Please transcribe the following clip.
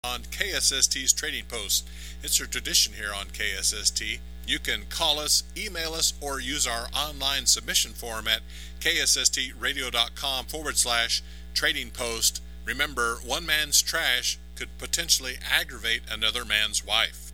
on KSST's Trading Post. It's a tradition here on KSST. You can call us, email us, or use our online submission form at ksstradio.com/trading post. Remember, one man's trash could potentially aggravate another man's wife.